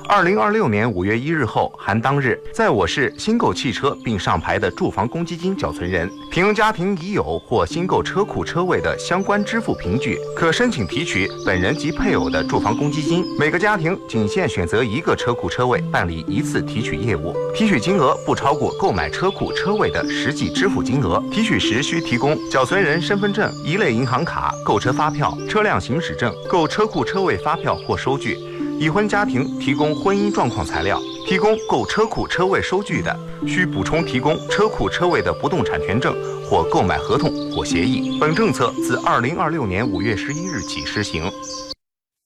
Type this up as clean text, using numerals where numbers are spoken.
2026年5月1日后含当日在我市新购汽车并上牌的住房公积金缴存人，凭用家庭已有或新购车库车位的相关支付凭据，可申请提取本人及配偶的住房公积金。每个家庭仅限选择一个车库车位办理一次提取业务，提取金额不超过购买车库车位的实际支付金额。提取时需提供缴存人身份证、一类银行卡、购车发票、车辆行驶证、购车库车位发票或收据。已婚家庭提供婚姻状况材料，提供购车库车位收据的，需补充提供车库车位的不动产权证或购买合同或协议。本政策自2026年5月11日起施行。